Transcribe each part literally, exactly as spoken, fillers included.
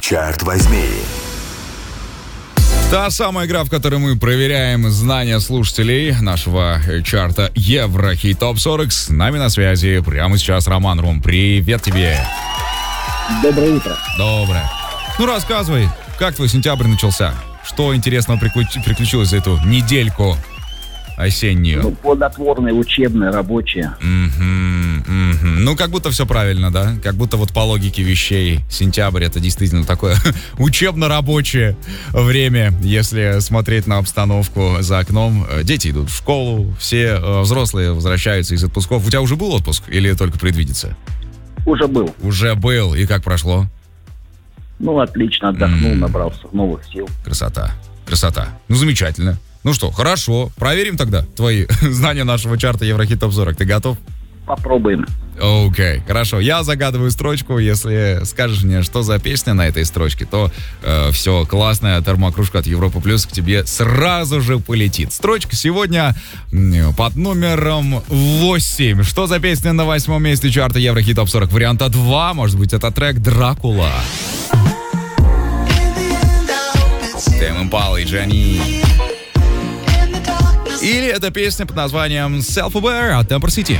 Черт возьми. Та самая игра, в которой мы проверяем знания слушателей нашего чарта Еврохит Топ сорок. С нами на связи прямо сейчас Роман. Ром, привет тебе. Доброе утро. Доброе. Ну, рассказывай, как твой сентябрь начался? Что интересного приключ- приключилось за эту недельку осеннюю? Ну, плодотворное, учебное, рабочее. Mm-hmm, mm-hmm. Ну, как будто все правильно, да? Как будто вот по логике вещей сентябрь — это действительно такое учебно-рабочее время, если смотреть на обстановку за окном. Дети идут в школу, все э, взрослые возвращаются из отпусков. У тебя уже был отпуск или только предвидится? Уже был. Уже был. И как прошло? Ну, отлично, отдохнул, Mm. набрался новых сил. Красота. Красота. Ну, замечательно. Ну что, хорошо. Проверим тогда твои знания нашего чарта Еврохит Топ сорок. Ты готов? Попробуем. Окей, okay, хорошо. Я загадываю строчку. Если скажешь мне, что за песня на этой строчке, то э, все, классная термокружка от Европа Плюс к тебе сразу же полетит. Строчка сегодня под номером восемь. Что за песня на восьмом месте чарта Еврохит Топ сорок? Варианта два, может быть, это трек «Дракула». Тэм Импала и Джани. Или это песня под названием Self-Aware от Temper City.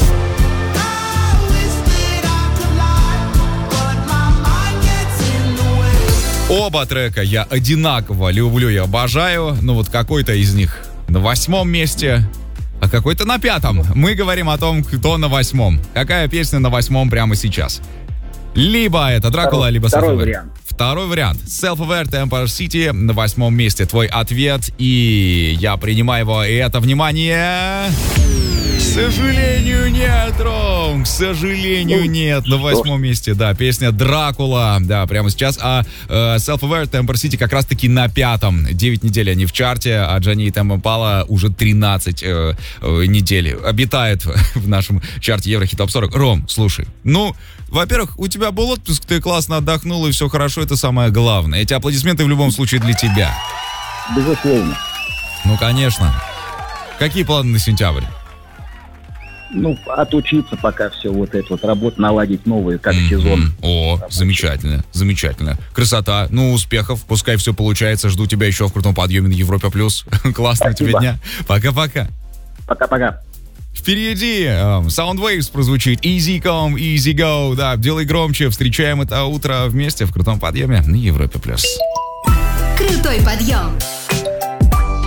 Оба трека я одинаково люблю и обожаю. Ну вот какой-то из них на восьмом месте, а какой-то на пятом. Мы говорим о том, кто на восьмом. Какая песня на восьмом прямо сейчас? Либо это Дракула, Второй, либо второй Self-Aware. вариант. Второй вариант. Self-Aware, Temper City на восьмом месте. Твой ответ, и я принимаю его. И это, внимание... К сожалению, нет, Ром. К сожалению, Ну, нет. На восьмом месте, да, песня «Дракула». Да, прямо сейчас. А э, Self-Aware, Temper City как раз-таки на пятом. девять недель они в чарте, а Джани и Тэм Импала уже тринадцать э, э, недель обитает в нашем чарте Еврохит Топ сорок. Ром, слушай, ну... Во-первых, у тебя был отпуск, ты классно отдохнул, и все хорошо, это самое главное. Эти аплодисменты в любом случае для тебя. Безусловно. Ну, конечно. Какие планы на сентябрь? Ну, отучиться, пока все вот это вот, работу наладить новые, как Mm-hmm. сезон. О, Рабочий. замечательно, замечательно. Красота, ну, успехов, пускай все получается. Жду тебя еще в крутом подъеме на Европе Плюс. Классного тебе Спасибо. дня. Пока-пока. Пока-пока. Впереди э, Soundwaves прозвучит. Easy come, easy go. Да, делай громче. Встречаем это утро вместе в крутом подъеме на Европе Плюс. Крутой подъем.